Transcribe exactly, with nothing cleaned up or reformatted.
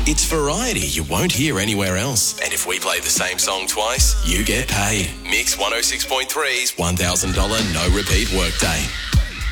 It's variety you won't hear anywhere else. And if we play the same song twice, you get paid. Mix one oh six point three's one thousand dollars no repeat workday.